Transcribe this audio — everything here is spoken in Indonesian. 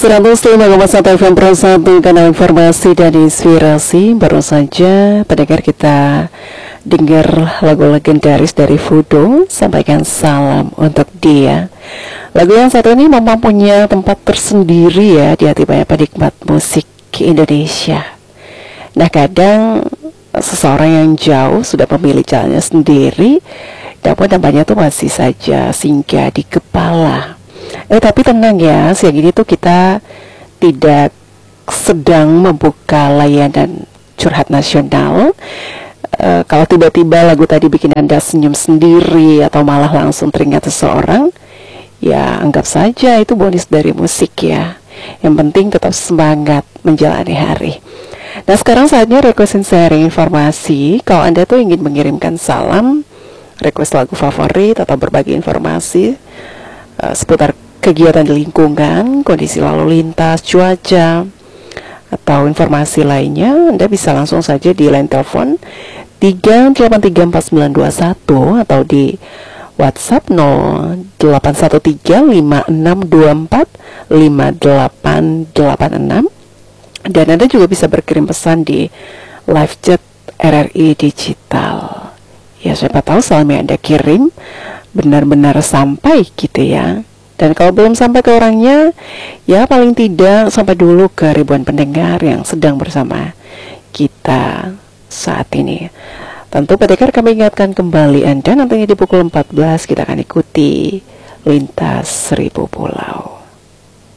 105,1 FM Pro 1, kanal informasi dan inspirasi. Baru saja pendengar kita dengar lagu legendaris dari Voodoo, Sampaikan Salam Untuk Dia. Lagu yang satu ini memang punya tempat tersendiri ya di hati banyak penikmat musik Indonesia. Nah, kadang seseorang yang jauh sudah memilih jalannya sendiri, namun namanya tuh masih saja singgah di kepala. Tapi tenang ya, siang ini tuh kita tidak sedang membuka layanan curhat nasional. Kalau tiba-tiba lagu tadi bikin Anda senyum sendiri atau malah langsung teringat seseorang, ya anggap saja itu bonus dari musik ya. Yang penting tetap semangat menjalani hari. Nah, sekarang saatnya request and sharing informasi. Kalau Anda tuh ingin mengirimkan salam, request lagu favorit atau berbagi informasi seputar kegiatan di lingkungan, kondisi lalu lintas, cuaca, atau informasi lainnya, Anda bisa langsung saja di line telepon 3834921 atau di WhatsApp 081356245886, dan Anda juga bisa berkirim pesan di live chat RRI Digital. Ya, siapa tahu salam yang Anda kirim benar-benar sampai gitu ya. Dan kalau belum sampai ke orangnya, ya paling tidak sampai dulu ke ribuan pendengar yang sedang bersama kita saat ini. Tentu pendengar, kami ingatkan kembali Anda nantinya di pukul 14 kita akan ikuti Lintas Seribu Pulau.